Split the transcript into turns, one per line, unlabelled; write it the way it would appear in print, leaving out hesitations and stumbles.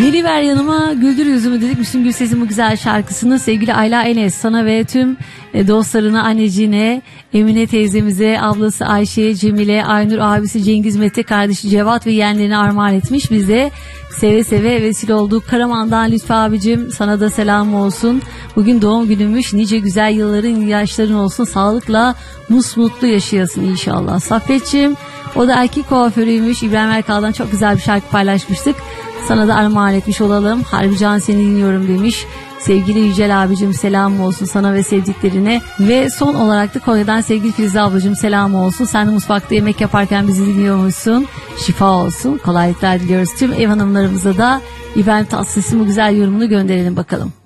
Geliver yanıma güldür yüzümü dedik Müslüm Gürses'in bu güzel şarkısını sevgili Ayla Enes sana ve tüm dostlarına, anneciğine, Emine teyzemize, ablası Ayşe'ye, Cemile, Aynur abisi Cengiz, Mete kardeşi Cevat ve yeğenlerine armağan etmiş. Biz de seve seve vesile olduk. Karaman'dan Lütfü abicim sana da selam olsun. Bugün doğum günümüş. Nice güzel yılların, yaşların olsun. Sağlıkla mutlu yaşayasın inşallah. Saffetciğim o da erkek kuaförüymüş. İbrahim Erkal'dan çok güzel bir şarkı paylaşmıştık. Sana da armağan etmiş olalım. Harbi can seni dinliyorum demiş. Sevgili Yücel abicim selam olsun sana ve sevdiklerine. Ve son olarak da Konya'dan sevgili Firuze ablacığım selam olsun. Sen de mutfakta yemek yaparken bizi dinliyormuşsun. Şifa olsun. Kolaylıklar diliyoruz. Tüm ev hanımlarımıza da İbrahim Tatlıses'in bu güzel yorumunu gönderelim bakalım.